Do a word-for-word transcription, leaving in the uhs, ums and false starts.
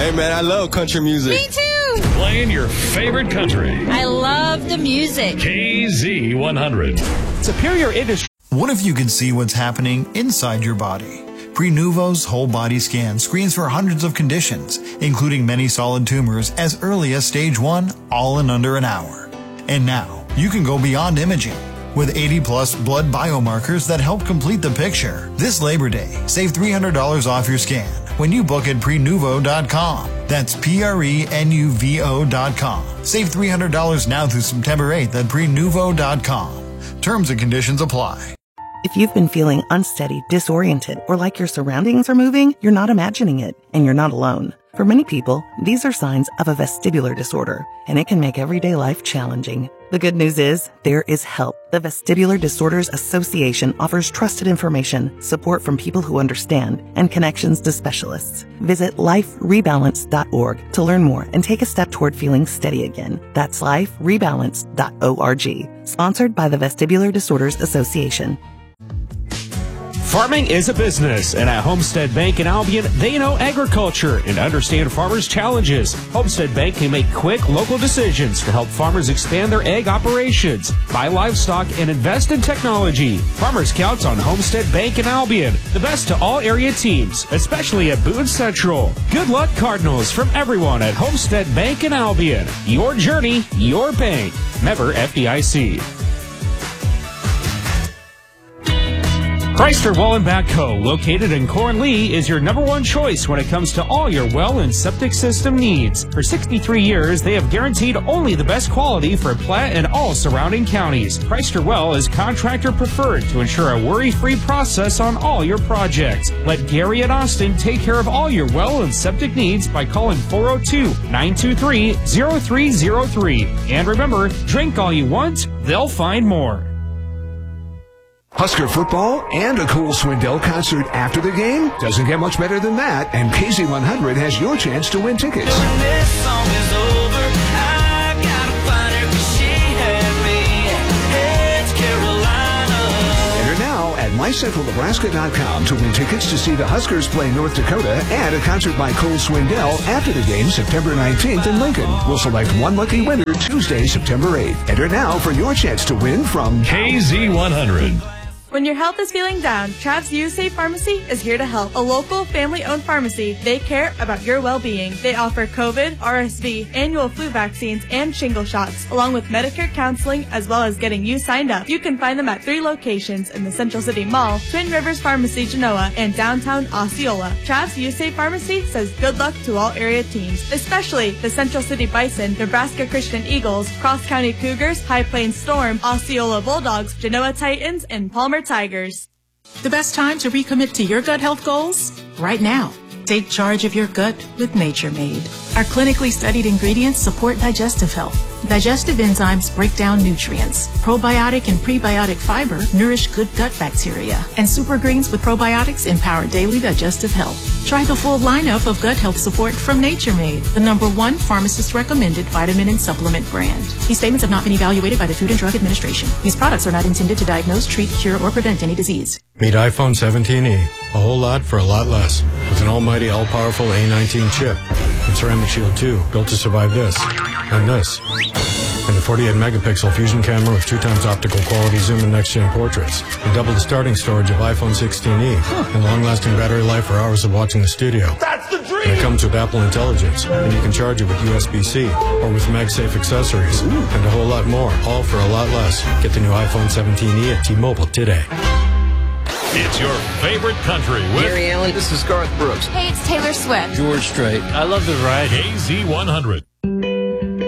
Hey, man, I love country music. Me too. Playing your favorite country. I love the music. K Z one hundred. Superior Industries. What if you could see what's happening inside your body? Prenuvo's whole body scan screens for hundreds of conditions, including many solid tumors as early as stage one, all in under an hour. And now, you can go beyond imaging. With eighty plus blood biomarkers that help complete the picture. This Labor Day, save three hundred dollars off your scan when you book at prenuvo dot com. That's P R E N U V O dot com. Save three hundred dollars now through September eighth at prenuvo dot com. Terms and conditions apply. If you've been feeling unsteady, disoriented, or like your surroundings are moving, you're not imagining it, and you're not alone. For many people, these are signs of a vestibular disorder, and it can make everyday life challenging. The good news is, there is help. The Vestibular Disorders Association offers trusted information, support from people who understand, and connections to specialists. Visit life rebalance dot org to learn more and take a step toward feeling steady again. That's life rebalance dot org. Sponsored by the Vestibular Disorders Association. Farming is a business, and at Homestead Bank in Albion, they know agriculture and understand farmers' challenges. Homestead Bank can make quick, local decisions to help farmers expand their egg operations, buy livestock, and invest in technology. Farmers count on Homestead Bank in Albion, the best to all area teams, especially at Boone Central. Good luck, Cardinals, from everyone at Homestead Bank in Albion. Your journey, your bank. Member F D I C. Chrysler Well and Backhoe, located in Cornlee, is your number one choice when it comes to all your well and septic system needs. For sixty-three years, they have guaranteed only the best quality for Platte and all surrounding counties. Chrysler Well is contractor preferred to ensure a worry-free process on all your projects. Let Gary and Austin take care of all your well and septic needs by calling four oh two, nine two three, oh three oh three. And remember, drink all you want, they'll find more. Husker football and a cool Swindell concert after the game? Doesn't get much better than that, and K Z one hundred has your chance to win tickets. When this song is over, I gotta find her 'cause she had me. It's Carolina. Enter now at my central nebraska dot com to win tickets to see the Huskers play North Dakota and a concert by Cole Swindell after the game September nineteenth in Lincoln. We'll select one lucky winner Tuesday, September eighth. Enter now for your chance to win from K Z one hundred. When your health is feeling down, Trav's U S A Pharmacy is here to help. A local, family-owned pharmacy, they care about your well-being. They offer COVID, R S V, annual flu vaccines, and shingle shots, along with Medicare counseling, as well as getting you signed up. You can find them at three locations in the Central City Mall, Twin Rivers Pharmacy, Genoa, and downtown Osceola. Trav's U S A Pharmacy says good luck to all area teams, especially the Central City Bison, Nebraska Christian Eagles, Cross County Cougars, High Plains Storm, Osceola Bulldogs, Genoa Titans, and Palmer Tigers. The best time to recommit to your gut health goals? Right now. Take charge of your gut with Nature Made. Our clinically studied ingredients support digestive health. Digestive enzymes break down nutrients. Probiotic and prebiotic fiber nourish good gut bacteria. And super greens with probiotics empower daily digestive health. Try the full lineup of gut health support from Nature Made, the number one pharmacist-recommended vitamin and supplement brand. These statements have not been evaluated by the Food and Drug Administration. These products are not intended to diagnose, treat, cure, or prevent any disease. Meet iPhone seventeen e. A whole lot for a lot less. With an almighty all-powerful A nineteen chip. And Ceramic Shield two, built to survive this. And this. And the forty-eight megapixel fusion camera with two times optical quality zoom and next-gen portraits. And double the starting storage of iPhone sixteen e. Huh. And long-lasting battery life for hours of watching the studio. That's the dream! And it comes with Apple Intelligence. And you can charge it with U S B C. Or with MagSafe accessories. Ooh. And a whole lot more. All for a lot less. Get the new iPhone seventeen e at T-Mobile today. It's your favorite country with Gary Allen. This is Garth Brooks. Hey, it's Taylor Swift. George Strait. I love the ride. K Z one hundred.